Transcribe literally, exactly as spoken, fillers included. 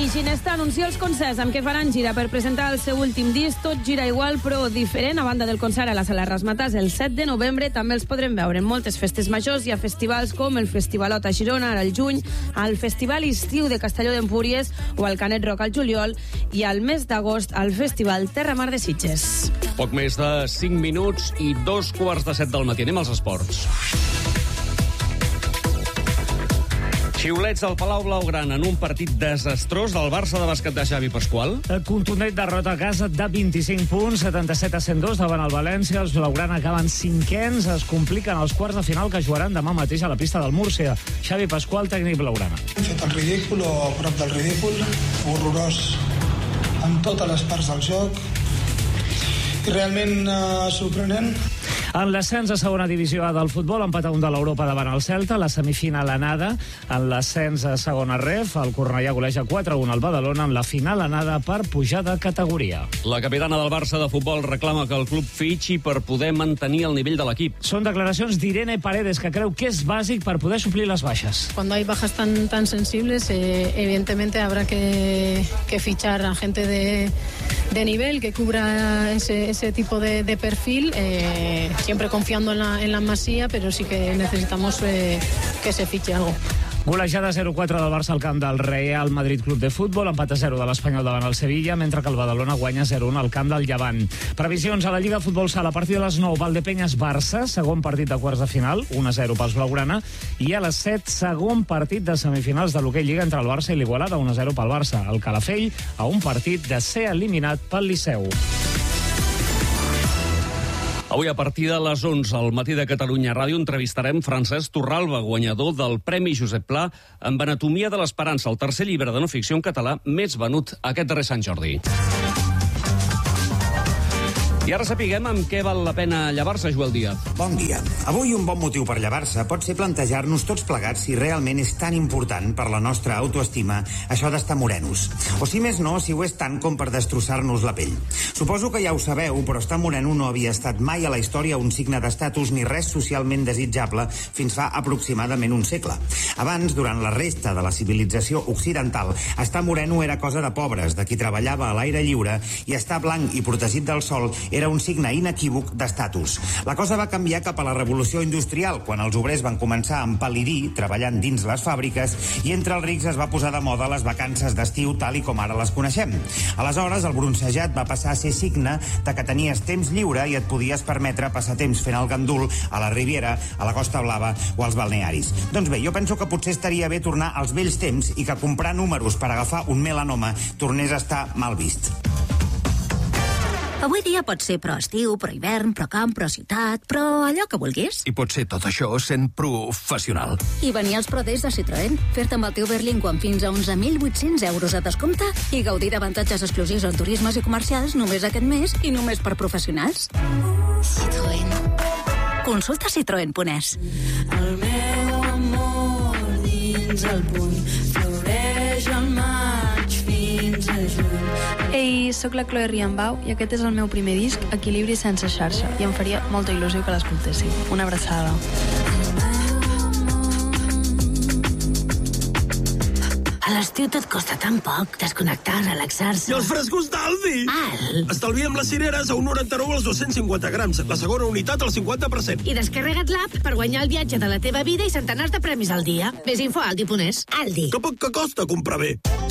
Ginesta anuncia els concerts amb què faran gira per presentar el seu últim disc. Tot gira igual però diferent. A banda del concert a la Sala Razzmatazz el set de novembre, també els podrem veure en moltes festes majors i a festivals com el Festivalot a Girona ara al juny, al Festival Estiu de Castelló d'Empúries o al Canet Rock al juliol i al mes d'agost al Festival Terramar de Sitges. Poc més de cinc minuts i dos quarts de set del matí. Anem als esports. Xiulets al Palau Blaugrana en un partit desastrós del Barça de bàsquet de Xavi Pasqual. Contundent derrota a casa de vint-i-cinc punts, setanta-set a cent dos davant el València. Els Blaugrana acaben cinquens, es compliquen els quarts de final que jugaran demà mateix a la pista del Múrcia. Xavi Pasqual, tècnic Blaugrana. Hem fet el ridícul o a prop del ridícul, horrorós en totes les parts del joc i realment uh, sorprenent. En l'ascens a segona divisió A del futbol, empat a un de l'Europa davant el Celta, la semifinal anada. En l'ascens a segona ref, el Cornellà goleja quatre a un al Badalona en la final anada per pujar de categoria. La capitana del Barça de futbol reclama que el club fitxi per poder mantenir el nivell de l'equip. Són declaracions d'Irene Paredes, que creu que és bàsic per poder suplir les baixes. Cuando hay bajas tan, tan sensibles, eh, evidentemente habrá que, que fichar a gente de, de nivel que cubra ese, ese tipo de, de perfil, eh, siempre confiando en la, en la Masía, pero sí que necesitamos eh, que se fiche algo. Golejada zero quatre del Barça al camp del Real Madrid Club de Futbol, empat a zero de l'Espanyol davant el Sevilla, mentre que el Badalona guanya zero un al camp del Llevant. Previsions a la Lliga de Futbol Sala a partir de les nou, Valdepeñas-Barça, segon partit de quarts de final, un a zero pels Blaugrana, i a les set, segon partit de semifinals de l'Hockey Lliga entre el Barça i l'Igualada, un a zero pel Barça. El Calafell a un partit de ser eliminat pel Liceu. Avui a partir de les onze al Matí de Catalunya Ràdio entrevistarem Francesc Torralba, guanyador del Premi Josep Pla amb Anatomia de l'Esperança, el tercer llibre de no ficció en català més venut aquest darrer Sant Jordi. I ara sapiguem amb què val la pena llevar-se, Joel Díaz. Bon dia. Avui un bon motiu per llevar-se pot ser plantejar-nos tots plegats si realment és tan important per la nostra autoestima això d'estar morenos. O si més no, si ho és tant com per destrossar-nos la pell. Suposo que ja ho sabeu, però estar moreno no havia estat mai a la història un signe d'estatus ni res socialment desitjable fins fa aproximadament un segle. Abans, durant la resta de la civilització occidental, estar moreno era cosa de pobres, de qui treballava a l'aire lliure, i estar blanc i protegit del sol era un signe inequívoc d'estatus. La cosa va canviar cap a la revolució industrial, quan els obrers van començar a empal·lidir, treballant dins les fàbriques, i entre els rics es va posar de moda les vacances d'estiu tal i com ara les coneixem. Aleshores, el bronzejat va passar a ser signe de que tenies temps lliure i et podies permetre passar temps fent el gandul a la Riviera, a la Costa Blava o als balnearis. Doncs bé, jo penso que potser estaria bé tornar als vells temps i que comprar números per agafar un melanoma tornés a estar mal vist. Avui dia pot ser pro estiu, pro hivern, pro camp, pro ciutat, pro allò que vulguis. I pot ser tot això sent professional. I venir als Pro Days de Citroën, fer-te amb el teu Berlingo amb fins a onze mil vuit-cents euros de descompte i gaudir d'avantatges exclusius en turismes i comercials només aquest mes i només per professionals. Citroën. Consulta citroen punt es. El meu amor dins el puny floreix al maig fins a juny. Ei, sóc la Chloe Riambau i aquest és el meu primer disc, Equilibri sense xarxa, i em faria molta il·lusió que l'escoltéssiu. Una abraçada. A l'estiu tot costa tan poc, desconnectar, relaxar-se. I els frescos d'Aldi! Al! Estalviem les cireres a un noranta-nou als dos-cents cinquanta grams, la segona unitat al cinquanta per cent. I descarrega't l'app per guanyar el viatge de la teva vida i centenars de premis al dia. Ves info a aldi punt es. Aldi. Que poc que costa comprar bé.